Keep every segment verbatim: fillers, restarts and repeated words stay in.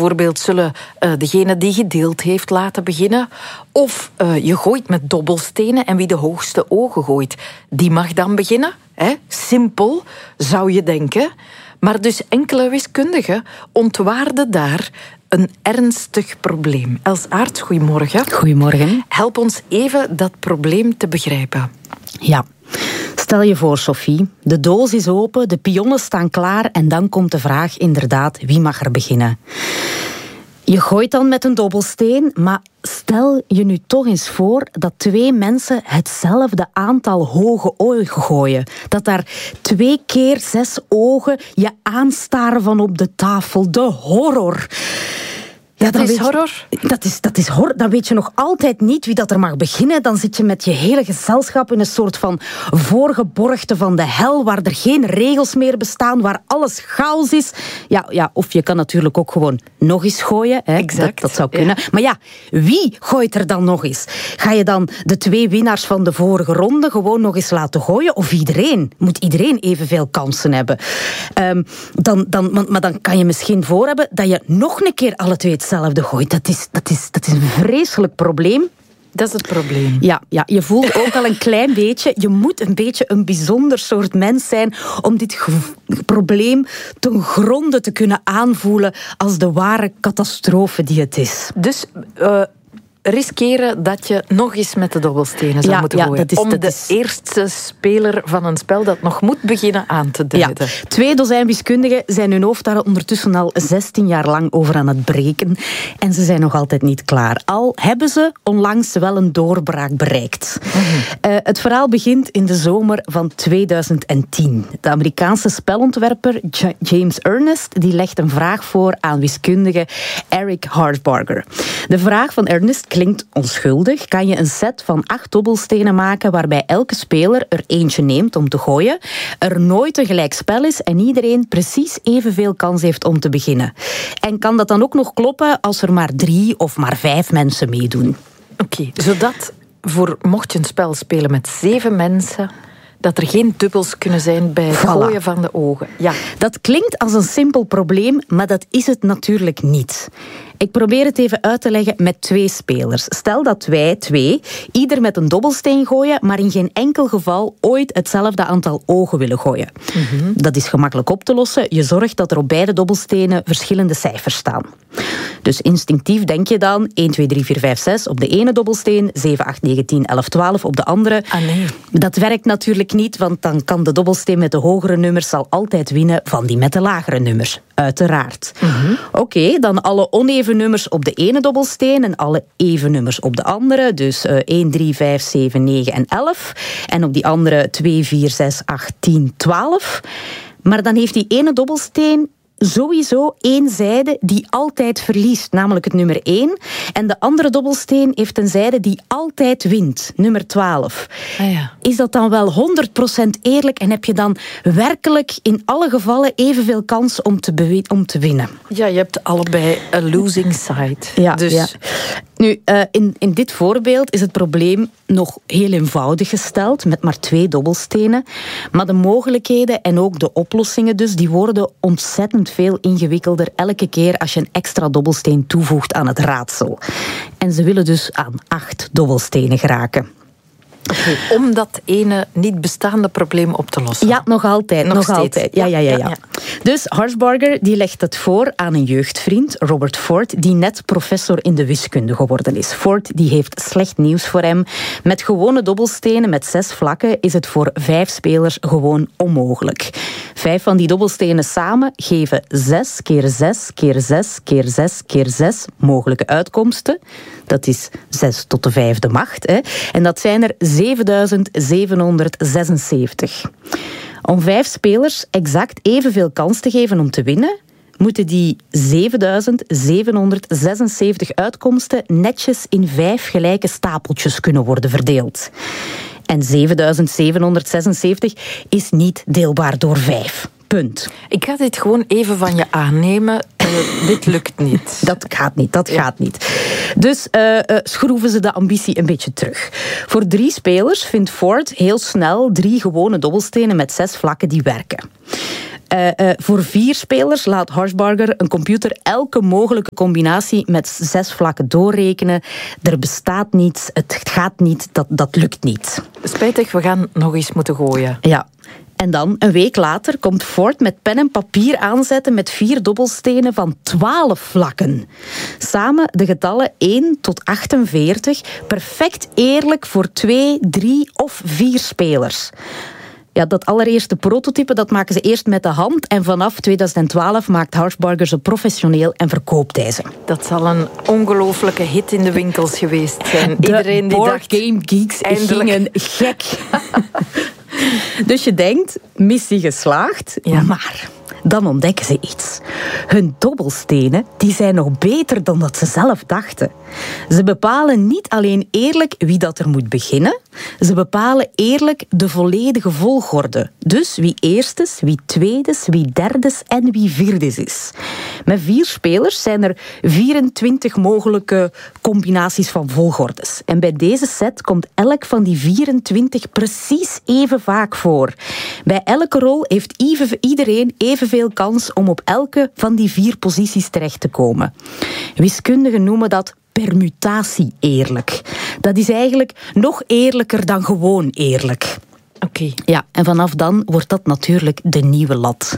bijvoorbeeld zullen uh, degene die gedeeld heeft laten beginnen. Of uh, je gooit met dobbelstenen en wie de hoogste ogen gooit, die mag dan beginnen. Hè? Simpel, zou je denken. Maar dus enkele wiskundigen ontwaarden daar een ernstig probleem. Els Aerts, goedemorgen. Goedemorgen. Help ons even dat probleem te begrijpen. Ja. Stel je voor, Sophie, de doos is open, de pionnen staan klaar en dan komt de vraag inderdaad, wie mag er beginnen? Je gooit dan met een dobbelsteen, maar stel je nu toch eens voor dat twee mensen hetzelfde aantal hoge ogen gooien. Dat daar twee keer zes ogen je aanstaren van op de tafel. De horror. Ja, dat is horror? Je, dat, is, dat is horror. Dan weet je nog altijd niet wie dat er mag beginnen. Dan zit je met je hele gezelschap in een soort van voorgeborgte van de hel, waar er geen regels meer bestaan, waar alles chaos is. Ja, ja, of je kan natuurlijk ook gewoon nog eens gooien. Hè. Exact. Dat, dat zou kunnen. Ja. Maar ja, wie gooit er dan nog eens? Ga je dan de twee winnaars van de vorige ronde gewoon nog eens laten gooien? Of iedereen? Moet iedereen evenveel kansen hebben? Um, dan, dan, maar dan kan je misschien voorhebben dat je nog een keer alle twee hetzelfde gooit. Dat is, dat is, dat is een vreselijk probleem. Dat is het probleem. Ja, ja, je voelt ook al een klein beetje, je moet een beetje een bijzonder soort mens zijn om dit ge- probleem ten gronde te kunnen aanvoelen als de ware catastrofe die het is. Dus Uh... riskeren dat je nog eens met de dobbelstenen zou ja, moeten ja, gooien. Dat is, om dat de is... eerste speler van een spel dat nog moet beginnen aan te duiden. Ja. Twee dozijn wiskundigen zijn hun hoofd daar ondertussen al zestien jaar lang over aan het breken. En ze zijn nog altijd niet klaar. Al hebben ze onlangs wel een doorbraak bereikt. Mm-hmm. Uh, het verhaal begint in de zomer van tweeduizend tien. De Amerikaanse spelontwerper J- James Ernest die legt een vraag voor aan wiskundige Eric Harshbarger. De vraag van Ernest klinkt onschuldig. Kan je een set van acht dobbelstenen maken waarbij elke speler er eentje neemt om te gooien, er nooit een gelijk spel is en iedereen precies evenveel kans heeft om te beginnen? En kan dat dan ook nog kloppen als er maar drie of maar vijf mensen meedoen? Oké, okay, zodat voor, mocht je een spel spelen met zeven mensen, dat er geen dubbels kunnen zijn bij het voilà. gooien van de ogen. Ja. Dat klinkt als een simpel probleem, maar dat is het natuurlijk niet. Ik probeer het even uit te leggen met twee spelers. Stel dat wij twee ieder met een dobbelsteen gooien, maar in geen enkel geval ooit hetzelfde aantal ogen willen gooien. Mm-hmm. Dat is gemakkelijk op te lossen. Je zorgt dat er op beide dobbelstenen verschillende cijfers staan. Dus instinctief denk je dan één, twee, drie, vier, vijf, zes op de ene dobbelsteen, zeven, acht, negen, tien, elf, twaalf op de andere. Ah, nee. Dat werkt natuurlijk niet, want dan kan de dobbelsteen met de hogere nummers zal altijd winnen van die met de lagere nummers. Uiteraard. Mm-hmm. Oké, okay, dan alle oneven nummers op de ene dobbelsteen en alle even nummers op de andere. Dus uh, één, drie, vijf, zeven, negen en elf. En op die andere twee, vier, zes, acht, tien, twaalf. Maar dan heeft die ene dobbelsteen sowieso één zijde die altijd verliest, namelijk het nummer één. En de andere dobbelsteen heeft een zijde die altijd wint, nummer twaalf. Ah ja. Is dat dan wel honderd procent eerlijk en heb je dan werkelijk in alle gevallen evenveel kans om te, bewe- om te winnen? Ja, je hebt allebei een losing side. Ja, dus... ja. Nu, uh, in, in dit voorbeeld is het probleem nog heel eenvoudig gesteld, met maar twee dobbelstenen. Maar de mogelijkheden en ook de oplossingen dus, die worden ontzettend veel ingewikkelder elke keer als je een extra dobbelsteen toevoegt aan het raadsel. En ze willen dus aan acht dobbelstenen geraken. Okay, om dat ene niet bestaande probleem op te lossen. Ja, nog altijd. Nog, nog altijd. Ja, ja, ja, ja. ja. Dus Harshbarger die legt het voor aan een jeugdvriend, Robert Ford, die net professor in de wiskunde geworden is. Ford die heeft slecht nieuws voor hem. Met gewone dobbelstenen met zes vlakken is het voor vijf spelers gewoon onmogelijk. Vijf van die dobbelstenen samen geven zes keer zes keer zes keer zes keer zes mogelijke uitkomsten. Dat is zes tot de vijfde macht. Hè. En dat zijn er zevenduizend zevenhonderdzesenzeventig. Om vijf spelers exact evenveel kans te geven om te winnen, moeten die zevenduizend zevenhonderdzesenzeventig uitkomsten netjes in vijf gelijke stapeltjes kunnen worden verdeeld. En zevenduizend zevenhonderdzesenzeventig is niet deelbaar door vijf. Punt. Ik ga dit gewoon even van je aannemen. Uh, dit lukt niet. Dat gaat niet, dat ja. gaat niet. Dus uh, uh, schroeven ze de ambitie een beetje terug. Voor drie spelers vindt Ford heel snel drie gewone dobbelstenen met zes vlakken die werken. Uh, uh, voor vier spelers laat Harshbarger een computer elke mogelijke combinatie met zes vlakken doorrekenen. Er bestaat niets, het gaat niet, dat, dat lukt niet. Spijtig, we gaan nog eens moeten gooien. Ja. En dan, een week later, komt Ford met pen en papier aanzetten met vier dobbelstenen van twaalf vlakken. Samen de getallen één tot achtenveertig, perfect eerlijk voor twee, drie of vier spelers. Ja, dat allereerste prototype dat maken ze eerst met de hand en vanaf tweeduizend twaalf maakt Harshbarger ze professioneel en verkoopt hij ze. Dat zal een ongelofelijke hit in de winkels geweest zijn. De Iedereen die dacht, Game Geeks eindelijk. gingen gek. Dus je denkt, missie geslaagd, ja. Maar dan ontdekken ze iets. Hun dobbelstenen die zijn nog beter dan dat ze zelf dachten. Ze bepalen niet alleen eerlijk wie dat er moet beginnen, ze bepalen eerlijk de volledige volgorde. Dus wie eerstes, wie tweedes, wie derdes en wie vierdes is. Met vier spelers zijn er vierentwintig mogelijke combinaties van volgordes. En bij deze set komt elk van die vierentwintig precies even vaak voor. Bij elke rol heeft iedereen evenveel kans om op elke van die vier posities terecht te komen. Wiskundigen noemen dat permutatie eerlijk. Dat is eigenlijk nog eerlijker dan gewoon eerlijk. Oké. Okay. Ja, en vanaf dan wordt dat natuurlijk de nieuwe lat.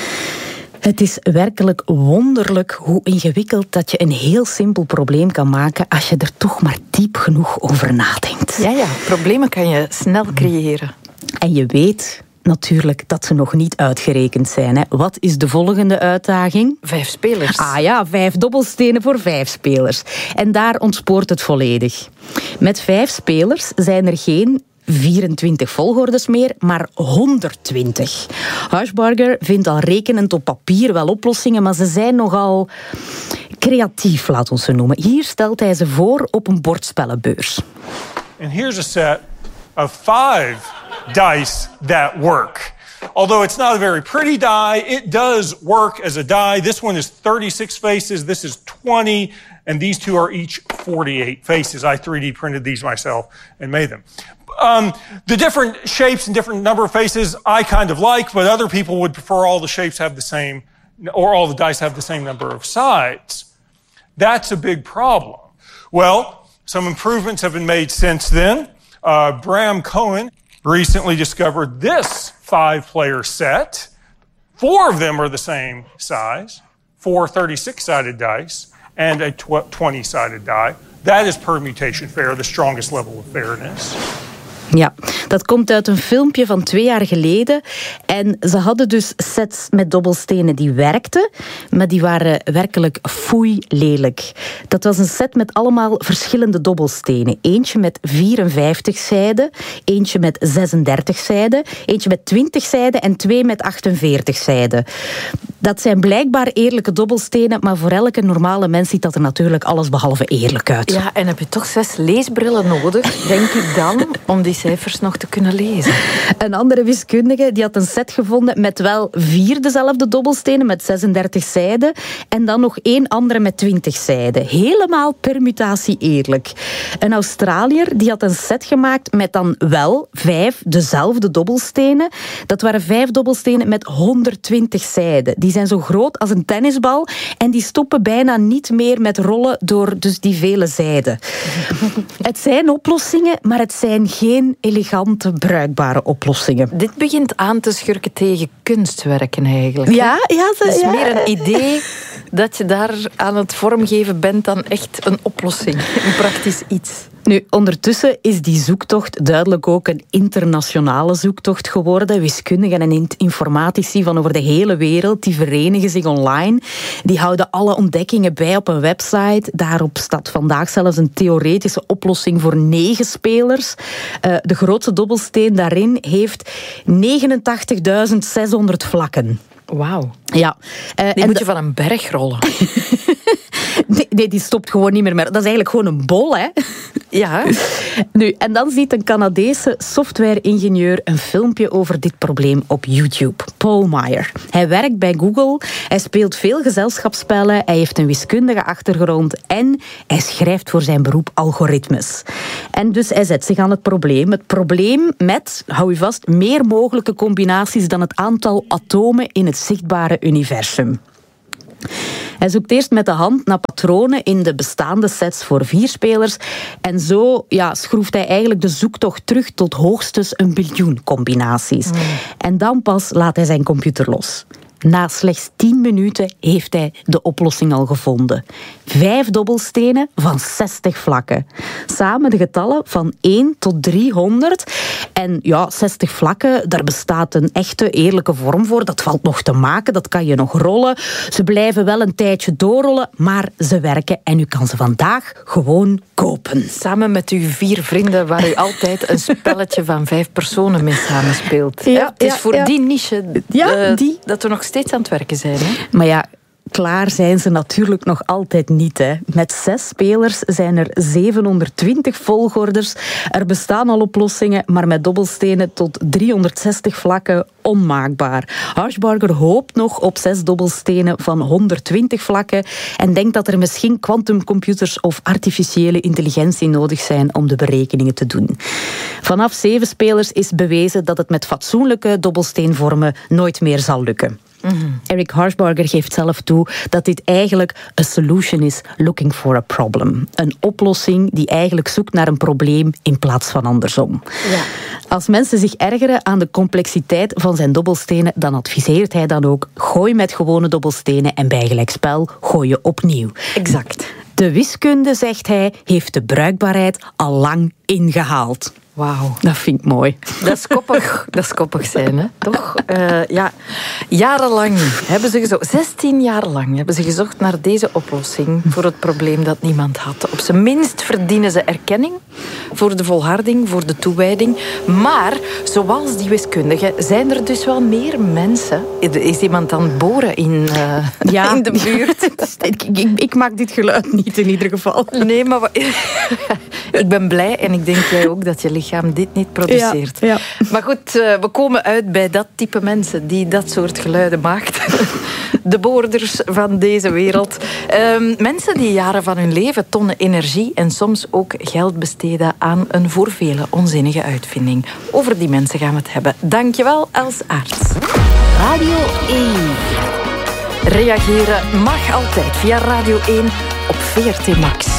Het is werkelijk wonderlijk hoe ingewikkeld dat je een heel simpel probleem kan maken als je er toch maar diep genoeg over nadenkt. Ja, ja, problemen kan je snel creëren. En je weet natuurlijk dat ze nog niet uitgerekend zijn. Hè. Wat is de volgende uitdaging? Vijf spelers. Ah ja, vijf dobbelstenen voor vijf spelers. En daar ontspoort het volledig. Met vijf spelers zijn er geen vierentwintig volgordes meer, maar honderdtwintig. Harshbarger vindt al rekenend op papier wel oplossingen, maar ze zijn nogal creatief, laat ons ze noemen. Hier stelt hij ze voor op een bordspellenbeurs. And here's a set of five dice that work. Although it's not a very pretty die, it does work as a die. This one is thirty-six faces, this is twenty, and these two are each forty-eight faces. I three D printed these myself and made them. Um, the different shapes and different number of faces I kind of like, but other people would prefer all the shapes have the same, or all the dice have the same number of sides. That's a big problem. Well, some improvements have been made since then. Uh, Bram Cohen recently discovered this five-player set. Four of them are the same size, four thirty-six-sided dice, and a twenty-sided die. That is permutation fair, the strongest level of fairness. Ja, dat komt uit een filmpje van twee jaar geleden. En ze hadden dus sets met dobbelstenen die werkten, maar die waren werkelijk foei lelijk. Dat was een set met allemaal verschillende dobbelstenen. Eentje met vierenvijftig zijden, eentje met zesendertig zijden, eentje met twintig zijden en twee met achtenveertig zijden. Dat zijn blijkbaar eerlijke dobbelstenen, maar voor elke normale mens ziet dat er natuurlijk allesbehalve eerlijk uit. Ja, en heb je toch zes leesbrillen nodig, denk ik dan, om die cijfers nog te kunnen lezen. Een andere wiskundige die had een set gevonden met wel vier dezelfde dobbelstenen met zesendertig zijden en dan nog één andere met twintig zijden. Helemaal permutatie eerlijk. Een Australiër die had een set gemaakt met dan wel vijf dezelfde dobbelstenen. Dat waren vijf dobbelstenen met honderdtwintig zijden. Die zijn zo groot als een tennisbal en die stoppen bijna niet meer met rollen door dus die vele zijden. Het zijn oplossingen, maar het zijn geen elegante, bruikbare oplossingen. Dit begint aan te schurken tegen kunstwerken eigenlijk. Ja, ja. Het is ja. meer een idee dat je daar aan het vormgeven bent dan echt een oplossing, een praktisch iets. Nu, ondertussen is die zoektocht duidelijk ook een internationale zoektocht geworden. Wiskundigen en informatici van over de hele wereld, die verenigen zich online. Die houden alle ontdekkingen bij op een website. Daarop staat vandaag zelfs een theoretische oplossing voor negen spelers. Uh, de grootste dobbelsteen daarin heeft negenentachtigduizend zeshonderd vlakken. Wauw. Ja. Uh, die moet je van een berg rollen. Nee, nee, die stopt gewoon niet meer. Maar dat is eigenlijk gewoon een bol, hè. Ja. Nu, en dan ziet een Canadese software-ingenieur een filmpje over dit probleem op YouTube. Paul Meyer. Hij werkt bij Google, hij speelt veel gezelschapsspellen, hij heeft een wiskundige achtergrond en hij schrijft voor zijn beroep algoritmes. En dus hij zet zich aan het probleem. Het probleem met, hou je vast, meer mogelijke combinaties dan het aantal atomen in het zichtbare universum. Hij zoekt eerst met de hand naar patronen in de bestaande sets voor vier spelers en zo ja, schroeft hij eigenlijk de zoektocht terug tot hoogstens een biljoen combinaties. Mm. En dan pas laat hij zijn computer los. Na slechts tien minuten heeft hij de oplossing al gevonden. Vijf dobbelstenen van zestig vlakken. Samen de getallen van één tot driehonderd. En ja, zestig vlakken, daar bestaat een echte, eerlijke vorm voor. Dat valt nog te maken, dat kan je nog rollen. Ze blijven wel een tijdje doorrollen, maar ze werken. En u kan ze vandaag gewoon kopen. Samen met uw vier vrienden, waar u altijd een spelletje van vijf personen mee samenspeelt. Ja, ja, het is ja, voor ja. die niche ja, uh, die. dat we nog steeds aan het werken zijn. Hè? Maar ja, klaar zijn ze natuurlijk nog altijd niet. Hè. Met zes spelers zijn er zevenhonderdtwintig volgorders. Er bestaan al oplossingen, maar met dobbelstenen tot driehonderdzestig vlakken onmaakbaar. Harshbarger hoopt nog op zes dobbelstenen van honderdtwintig vlakken en denkt dat er misschien quantumcomputers of artificiële intelligentie nodig zijn om de berekeningen te doen. Vanaf zeven spelers is bewezen dat het met fatsoenlijke dobbelsteenvormen nooit meer zal lukken. Mm-hmm. Eric Harshbarger geeft zelf toe dat dit eigenlijk a solution is looking for a problem. Een oplossing die eigenlijk zoekt naar een probleem in plaats van andersom. Ja. Als mensen zich ergeren aan de complexiteit van zijn dobbelstenen, dan adviseert hij dan ook: gooi met gewone dobbelstenen en bij gelijkspel gooi je opnieuw. Exact. De wiskunde, zegt hij, heeft de bruikbaarheid al lang ingehaald. Wauw. Dat vind ik mooi. Dat is koppig, dat is koppig zijn, hè? Toch? Uh, ja. Jarenlang hebben ze gezocht, zestien jaar lang hebben ze gezocht naar deze oplossing voor het probleem dat niemand had. Op zijn minst verdienen ze erkenning voor de volharding, voor de toewijding. Maar, zoals die wiskundigen, zijn er dus wel meer mensen. Is iemand aan het boren in, uh, ja. in de buurt? ik, ik, ik maak dit geluid niet in ieder geval. Nee, maar ik ben blij en ik denk jij ook dat je lichaam dit niet produceert. Ja, ja. Maar goed, we komen uit bij dat type mensen die dat soort geluiden maakt. De boorders van deze wereld. Um, mensen die jaren van hun leven tonnen energie en soms ook geld besteden aan een voor velen onzinnige uitvinding. Over die mensen gaan we het hebben. Dankjewel, Els Aarts. Radio één. Reageren mag altijd via Radio één op V R T Max.